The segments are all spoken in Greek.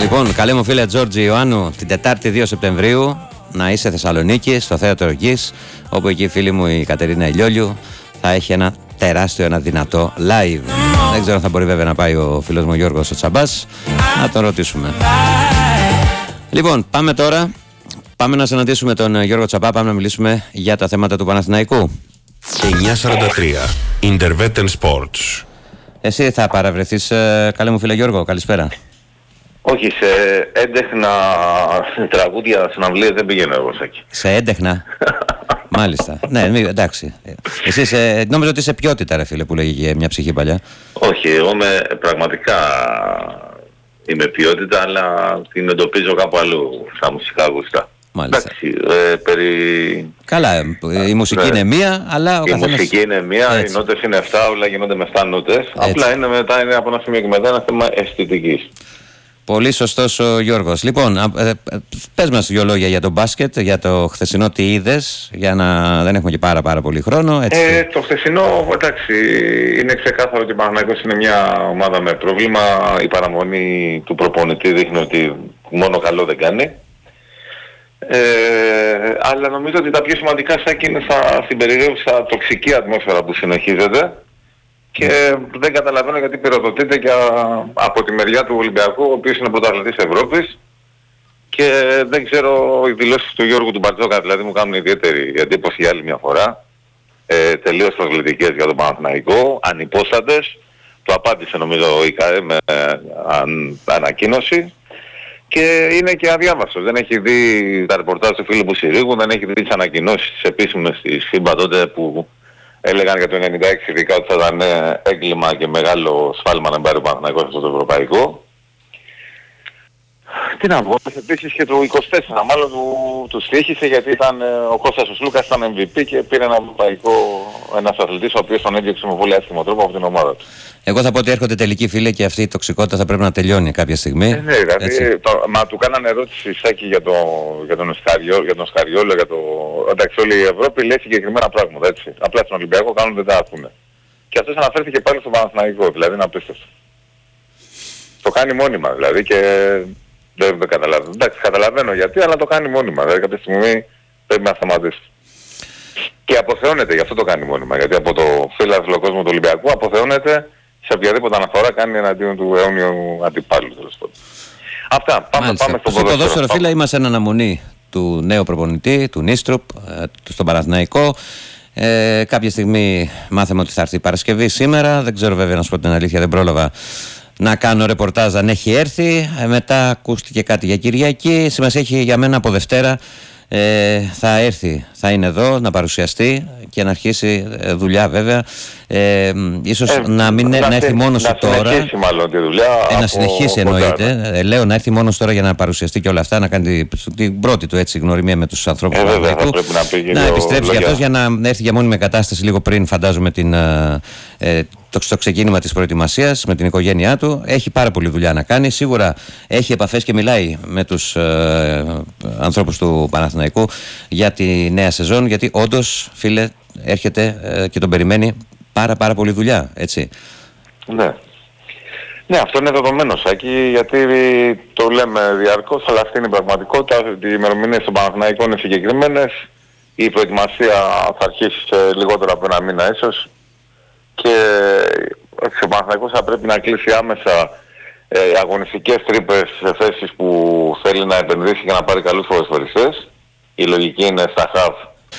Λοιπόν, καλέ μου φίλε Τζόρτζι Ιωάννου, την Τετάρτη 2 Σεπτεμβρίου να είσαι Θεσσαλονίκη, στο Θέατρο Οργής, όπου εκεί η φίλη μου η Κατερίνα Ηλιόλιου θα έχει ένα τεράστιο, ένα δυνατό live. Δεν ξέρω αν θα μπορεί βέβαια να πάει ο φίλος μου Γιώργος ο Τσαμπάς, να τον ρωτήσουμε. Λοιπόν, πάμε τώρα. Πάμε να συναντήσουμε τον Γιώργο Τσαμπά, πάμε να μιλήσουμε για τα θέματα του Παναθηναϊκού. 9:43 Intervetten Sports. Εσύ θα παραβρεθείς, καλέ μου φίλε Γιώργο, καλησπέρα. Όχι, σε έντεχνα τραγούδια συναυλίες δεν πηγαίνω εγώ, Σάκη. Σε έντεχνα. Μάλιστα. Ναι, εντάξει. Εσύ νόμιζα ότι είσαι ποιότητα, ρε φίλε, που λέγει μια ψυχή παλιά. Όχι, εγώ πραγματικά είμαι ποιότητα, αλλά την εντοπίζω κάπου αλλού, στα μουσικά γούστα. Μάλιστα. Εντάξει, Καλά, η μουσική είναι μία, αλλά ο καθένας... Η μουσική είναι μία, οι νότες είναι 7, όλα γίνονται με 7 νότες. Απλά είναι από ένα σημείο και μετά ένα θέμα αισθητικής. Πολύ σωστός ο Γιώργος. Λοιπόν, πες μας δύο λόγια για το μπάσκετ, για το χθεσινό τι είδες, για να δεν έχουμε και πάρα πολύ χρόνο. Έτσι. Το χθεσινό, εντάξει, είναι ξεκάθαρο ότι ο Παναθηναϊκός είναι μια ομάδα με πρόβλημα. Η παραμονή του προπονητή δείχνει ότι μόνο καλό δεν κάνει. Αλλά νομίζω ότι τα πιο σημαντικά σάκη είναι στην περιραίουσα τοξική ατμόσφαιρα που συνεχίζεται. Και δεν καταλαβαίνω γιατί πυροδοτείται και από τη μεριά του Ολυμπιακού, ο οποίος είναι πρωταθλητής Ευρώπης, και δεν ξέρω, οι δηλώσεις του Γιώργου του Μπαρτζόκα δηλαδή μου κάνουν ιδιαίτερη εντύπωση για άλλη μια φορά. Τελείως προσβλητικές για τον Παναθηναϊκό, ανυπόστατες. Το απάντησε νομίζω η ΚΑΕ με ανακοίνωση. Και είναι και αδιάβαστος. Δεν έχει δει τα ρεπορτάζ του φίλου Μπουσιρίγου, δεν έχει δει τις ανακοινώσεις επίσημες της ΦΥΜΠΑ τότε που έλεγαν για το 96 ειδικά ότι θα ήταν έγκλημα και μεγάλο σφάλμα να πάρει ο Παναθηναϊκός στο ευρωπαϊκό. Τι να πω, επίσης και το 24 μάλλον του στοίχησε γιατί ήταν, ο Κώστας ο Σλούκας ήταν MVP και πήρε ένας αθλητής ο οποίος τον έδιωξε με πολύ άσχημο τρόπο από την ομάδα του. Εγώ θα πω ότι έρχονται τελικοί φίλοι και αυτή η τοξικότητα θα πρέπει να τελειώνει κάποια στιγμή. Ναι, δηλαδή, μα του κάνανε ερώτηση Σάκη για τον Σκαριόλο, εντάξει, όλη η Ευρώπη λέει συγκεκριμένα πράγματα, έτσι. Απλά στον Ολυμπιακό κάνουν δεν τα ακούνε. Και αυτός αναφέρθηκε πάλι στο Παναθηναϊκό, δηλαδή είναι απίστευτο. Το κάνει μόνιμα δηλαδή και δεν καταλαβαίνω. Εντάξει, καταλαβαίνω γιατί, αλλά το κάνει μόνιμα. Δηλαδή κάποια στιγμή πρέπει να σταματήσει. Και αποθεώνεται, γι' αυτό το κάνει μόνιμα. Γιατί από το φίλαθλο κόσμο του Ολυμπιακού αποθεώνεται σε οποιαδήποτε αναφορά κάνει εναντίον του αιώνιου αντιπάλου, τέλος πάντων. Αυτά. Πάμε στο ποδόσφαιρο. Φίλα, είμαστε εν αναμονή του νέου προπονητή, του Νίστρουπ, στον Παναθηναϊκό. Κάποια στιγμή μάθαμε ότι θα έρθει η Παρασκευή σήμερα. Δεν ξέρω βέβαια, να σου πω την αλήθεια, δεν πρόλαβα να κάνω ρεπορτάζ αν έχει έρθει. Μετά ακούστηκε κάτι για Κυριακή. Σημασία έχει για μένα από Δευτέρα. Θα έρθει, θα είναι εδώ να παρουσιαστεί και να αρχίσει δουλειά βέβαια. Ίσως να έρθει μόνος του τώρα. Να συνεχίσει μάλλον τη δουλειά. Να συνεχίσει εννοείται. Λέω να έρθει μόνος τώρα για να παρουσιαστεί και όλα αυτά, να κάνει την πρώτη του έτσι γνωριμία με τους ανθρώπους του Παναθηναϊκού. Να επιστρέψει για αυτός για να έρθει για μόνιμη κατάσταση λίγο πριν, φαντάζομαι, στο ξεκίνημα της προετοιμασίας με την οικογένειά του. Έχει πάρα πολλή δουλειά να κάνει. Σίγουρα έχει επαφές και μιλάει με τους ανθρώπους του Παναθηναϊκού για τη νέα σεζόν, γιατί όντως, φίλε, έρχεται και τον περιμένει πάρα πολύ δουλειά, έτσι. Ναι. Ναι, αυτό είναι δεδομένο, Σάκη, γιατί το λέμε διαρκώς, αλλά αυτή είναι η πραγματικότητα. Οι ημερομηνίες των Παναθηναϊκών είναι συγκεκριμένες. Η προετοιμασία θα αρχίσει σε λιγότερο από ένα μήνα ίσως. Και ο Παναθηναϊκός θα πρέπει να κλείσει άμεσα αγωνιστικές τρύπες σε θέσεις που θέλει να επενδύσει και να πάρει καλούς ποδοσφαιριστές. Η λογική είναι στα χαφ.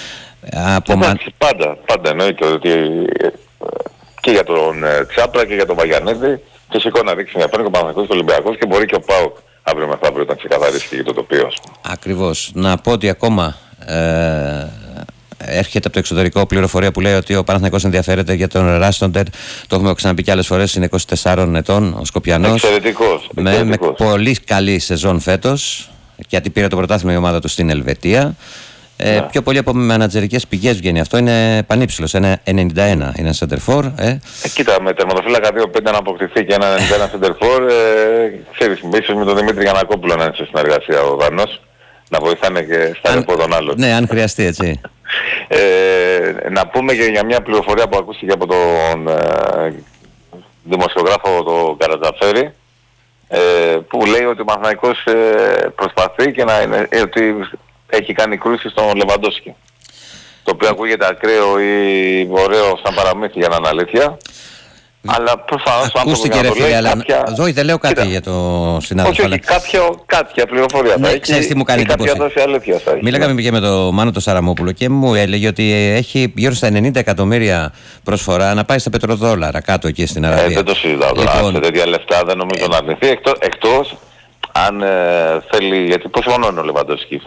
Πάντα εννοείται ότι και για τον Τσάπρα και για τον Βαγιανίδη φυσικό να δείξει μια πέντε ο Παναθηναϊκός και ο Ολυμπιακός και μπορεί και ο ΠΑΟΚ αύριο μεθαύριο όταν ξεκαθαρίσει και το τοπίο. Ακριβώς. Να πω ότι ακόμα έρχεται από το εξωτερικό πληροφορία που λέει ότι ο Παναθηναϊκός ενδιαφέρεται για τον Ράστοντερ. Το έχουμε ξαναπεί και άλλες φορές. Είναι 24 ετών ο Σκοπιανός. Εξαιρετικός. Με πολύ καλή σεζόν φέτος. Γιατί πήρε το πρωτάθλημα η ομάδα του στην Ελβετία. Πιο πολύ από μανατζερικές πηγές βγαίνει αυτό. Είναι πανύψηλος. Ένα 91 είναι σεντερφόρ. Κοίτα, με τερματοφύλακα 2-5 να αποκτηθεί και ένα 91 σεντερφόρ. Ξέρεις, ίσως με τον Δημήτρη Γιαννακόπουλο να είναι σε συνεργασία ο Δανός. Να βοηθάνε και στα ρεπό των άλλων. Ναι, αν χρειαστεί, έτσι. Να πούμε και για μια πληροφορία που ακούστηκε από τον δημοσιογράφο τον Καρατζαφέρη. που λέει ότι ο Παναθηναϊκός προσπαθεί και ότι έχει κάνει κρούση στον Λεβαντόφσκι. Το οποίο ακούγεται ακραίο ή ωραίο σαν παραμύθι για να είναι αλήθεια. Αλλά προφανώς ο άνθρωπος για να το λέει Δόη, δεν λέω κάτι για το συνάδελφο. Όχι, κάποια πληροφορία θα έχει. Ξέρεις τι μου κάνει κάποια δόση αλήθεια θα έχει. Μίλαγαμε και με τον Μάνο το Σαραμόπουλο και μου έλεγε ότι έχει γύρω στα 90 εκατομμύρια προσφορά να πάει στα πετροδόλαρα κάτω εκεί στην Αραβία. Δεν το συζητάω τώρα. Σε τέτοια λεφτά δεν νομίζω να αρνηθεί. Εκτός αν θέλει, γιατί πόσο μόνο είναι ο Λεβαντόφσκι,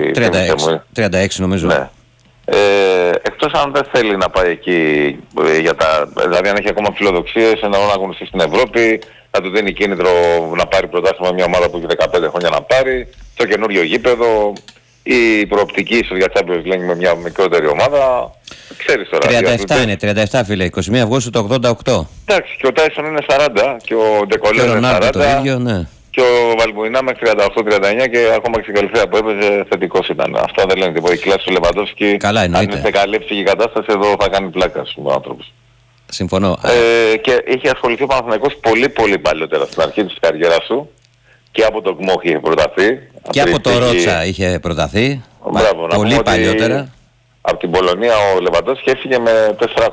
36 νομίζω. Ναι. Εκτός αν δεν θέλει να πάει εκεί, δηλαδή αν έχει ακόμα φιλοδοξίες να αγωνιστεί στην Ευρώπη, να του δίνει κίνητρο να πάρει πρωτάθλημα μια ομάδα που έχει 15 χρόνια να πάρει, το καινούριο γήπεδο, η προοπτική ίσως για Champions League με μια μικρότερη ομάδα. Ξέρεις τώρα. 37 είναι, 37 φίλε, 21 Αυγούστου το 88. Εντάξει, και ο Τάισον είναι 40 και ο Ντεκολέ είναι 40. Το ίδιο, ναι. Και ο Βαλμπουινά μέχρι 38-39 και ακόμα και στην Καλυφαία που έπαιζε θετικός ήταν. Αυτά δεν λένε τίποτα. Η κλάση του Λεβαντόφσκι, αν είναι καλή ψυχική κατάσταση, εδώ θα κάνει πλάκα ο άνθρωπος. Συμφωνώ. Και είχε ασχοληθεί ο Παναθηναϊκός πολύ πολύ παλιότερα στην αρχή της καριέρας του και από το ΚΜΟΧ είχε προταθεί. Και από το Ρότσα είχε προταθεί. Μπράβο, πολύ παλιότερα. Από την Πολωνία ο Λεβαντόφσκι έφυγε με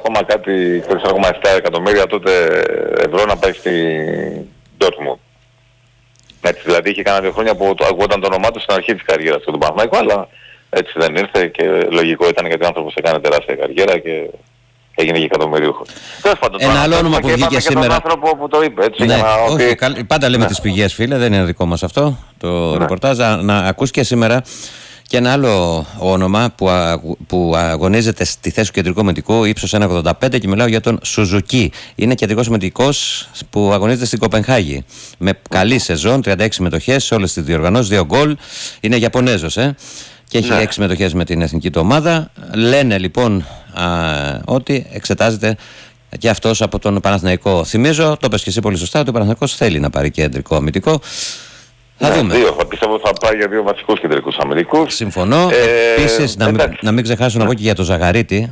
4,7 εκατομμύρια τότε ευρώ να πάει στη Dortmund. Έτσι, δηλαδή είχε κάνα 2 χρόνια που ακούγονταν το όνομά του στην αρχή της καριέρας του Παναθηναϊκού, αλλά έτσι δεν ήρθε και λογικό ήταν γιατί ο άνθρωπος έκανε τεράστια καριέρα και έγινε και εκατομμυρίουχος. Ένα άλλο όνομα που βγήκε σήμερα. Τον άνθρωπο που το είπε, έτσι, ναι, όχι, πάντα λέμε τις πηγές φίλε, δεν είναι δικό μας αυτό το ρεπορτάζ. Να ακούσει και σήμερα και ένα άλλο όνομα που αγωνίζεται στη θέση του κεντρικού αμυντικού, ύψος 1,85 και μιλάω για τον Σουζουκί. Είναι κεντρικός αμυντικός που αγωνίζεται στην Κοπενχάγη. Με καλή σεζόν, 36 συμμετοχές σε όλες τις διοργανώσεις, 2 γκολ. Είναι Ιαπωνέζος, και έχει 6 συμμετοχές με την εθνική του ομάδα. Λένε λοιπόν ότι εξετάζεται και αυτός από τον Παναθηναϊκό. Θυμίζω, το είπες και εσύ πολύ σωστά, ότι ο Παναθηναϊκός θέλει να πάρει κεντρικό αμυντικό. Θα δούμε. Θα πιστεύω ότι θα πάει για 2 βασικούς κεντρικούς αμυντικούς. Συμφωνώ. Επίσης, να μην ξεχάσω να πω και για τον Ζαγαρίτη,